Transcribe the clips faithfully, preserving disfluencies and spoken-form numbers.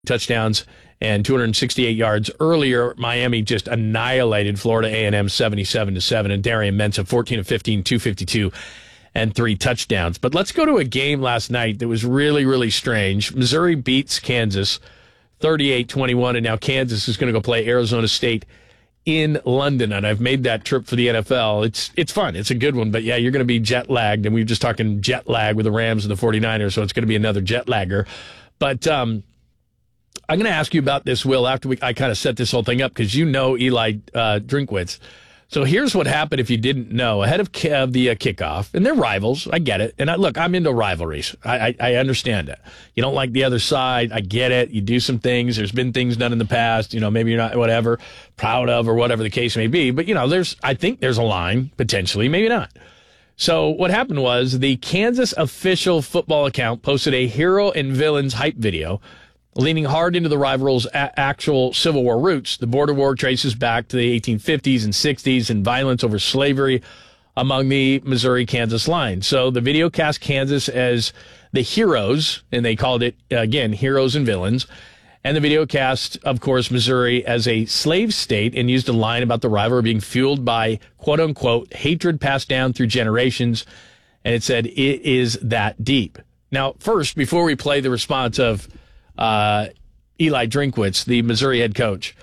touchdowns and two hundred sixty-eight yards. Earlier, Miami just annihilated Florida A and M seventy-seven to seven, and Darian Mensah fourteen of fifteen, two fifty-two, and three touchdowns. But let's go to a game last night that was really, really strange. Missouri beats Kansas thirty-eight twenty-one, and now Kansas is going to go play Arizona State in London, and I've made that trip for the N F L. It's it's fun. It's a good one, but yeah, you're going to be jet lagged, and we were just talking jet lag with the Rams and the 49ers, so it's going to be another jet lagger. But um, I'm going to ask you about this, Will, after we, I kind of set this whole thing up, because you know Eli uh, Drinkwitz. So here's what happened if you didn't know. Ahead of, of the uh, kickoff, and they're rivals, I get it. And I, look, I'm into rivalries. I, I, I understand it. You don't like the other side, I get it. You do some things. There's been things done in the past, you know, maybe you're not, whatever, proud of or whatever the case may be. But, you know, there's, I think there's a line, potentially, maybe not. So what happened was the Kansas official football account posted a hero and villains hype video leaning hard into the rival's a- actual Civil War roots. The border war traces back to the eighteen fifties and sixties and violence over slavery among the Missouri-Kansas line. So the video cast Kansas as the heroes, and they called it, again, heroes and villains. And the video cast, of course, Missouri as a slave state and used a line about the rivalry being fueled by, quote-unquote, hatred passed down through generations. And it said, it is that deep. Now, first, before we play the response of Uh, Eli Drinkwitz, the Missouri head coach,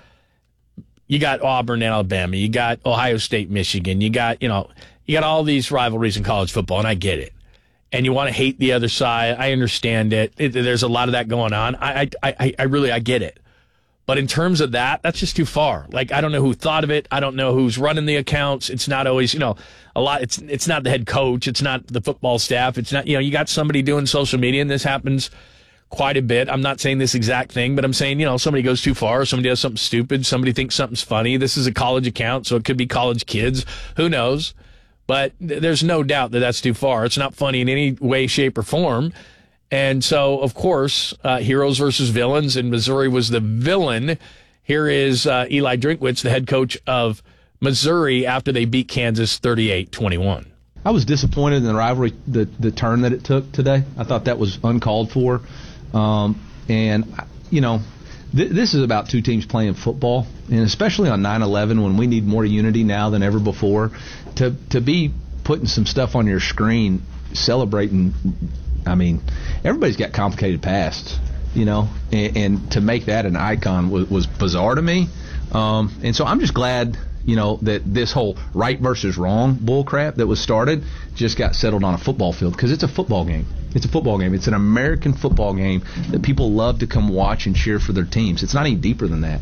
you got Auburn, Alabama, you got Ohio State, Michigan, you got, you know, you got all these rivalries in college football, and I get it. And you want to hate the other side. I understand it. it there's a lot of that going on. I, I, I, I really, I get it. But in terms of that, that's just too far. Like, I don't know who thought of it. I don't know who's running the accounts. It's not always, you know, a lot. It's, it's not the head coach. It's not the football staff. It's not, you know, you got somebody doing social media, and this happens quite a bit. I'm not saying this exact thing, but I'm saying, you know, somebody goes too far, somebody does something stupid, somebody thinks something's funny. This is a college account, so it could be college kids. Who knows? But th- there's no doubt that that's too far. It's not funny in any way, shape, or form. And so, of course, uh, heroes versus villains, and Missouri was the villain. Here is uh, Eli Drinkwitz, the head coach of Missouri, after they beat Kansas thirty-eight twenty-one. I was disappointed in the rivalry, the, the turn that it took today. I thought that was uncalled for. Um, and, you know, th- this is about two teams playing football, and especially on nine eleven when we need more unity now than ever before, to to be putting some stuff on your screen celebrating. I mean, everybody's got complicated pasts, you know, and, and to make that an icon was, was bizarre to me. Um, and so I'm just glad, you know, that this whole right versus wrong bullcrap that was started just got settled on a football field, because it's a football game. It's a football game. It's an American football game that people love to come watch and cheer for their teams. It's not any deeper than that.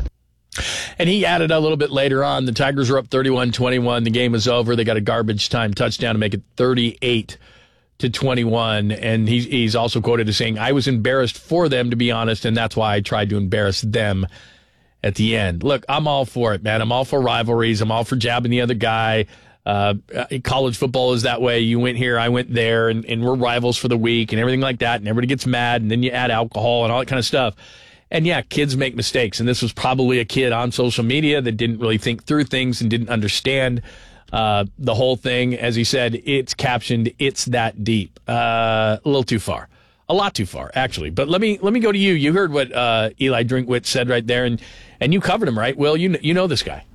And he added a little bit later on, the Tigers were up thirty-one twenty-one. The game was over. They got a garbage time touchdown to make it thirty-eight to twenty-one. And he, he's also quoted as saying, I was embarrassed for them, to be honest, and that's why I tried to embarrass them at the end. Look, I'm all for it, man. I'm all for rivalries. I'm all for jabbing the other guy. Uh, college football is that way. You went here, I went there, and, and we're rivals for the week and everything like that, and everybody gets mad, and then you add alcohol and all that kind of stuff. And yeah, kids make mistakes, and this was probably a kid on social media that didn't really think through things and didn't understand uh, the whole thing. As he said, it's captioned, it's that deep. Uh, a little too far. A lot too far, actually. But let me let me go to you. You heard what uh, Eli Drinkwitz said right there, and, and you covered him, right? Will, you, you know this guy.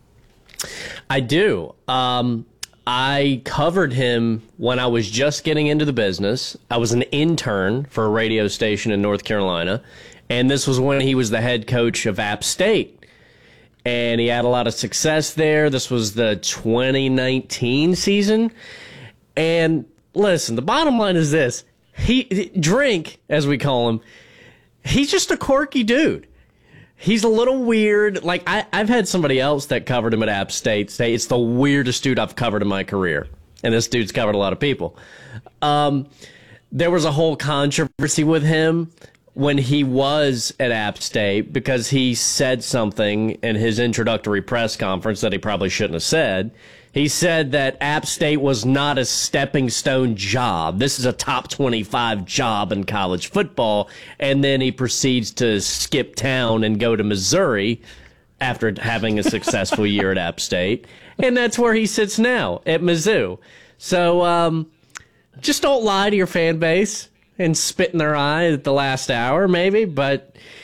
I do. Um, I covered him when I was just getting into the business. I was an intern for a radio station in North Carolina, and this was when he was the head coach of App State. And he had a lot of success there. This was the twenty nineteen season. And listen, the bottom line is this. He, Drink, as we call him, he's just a quirky dude. He's a little weird. Like, I, I've had somebody else that covered him at App State say it's the weirdest dude I've covered in my career. And this dude's covered a lot of people. Um, there was a whole controversy with him when he was at App State because he said something in his introductory press conference that he probably shouldn't have said. He said that App State was not a stepping stone job. This is a top twenty-five job in college football. And then he proceeds to skip town and go to Missouri after having a successful year at App State. And that's where he sits now, at Mizzou. So um, just don't lie to your fan base and spit in their eye at the last hour, maybe. But